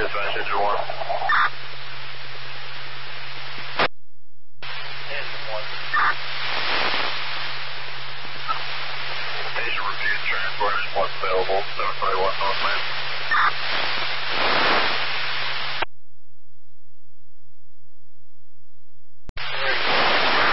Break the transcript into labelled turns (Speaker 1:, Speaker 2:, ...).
Speaker 1: dispatch engine 1. Engine 1. Station reviewed, transport is what's available, 731 North Main.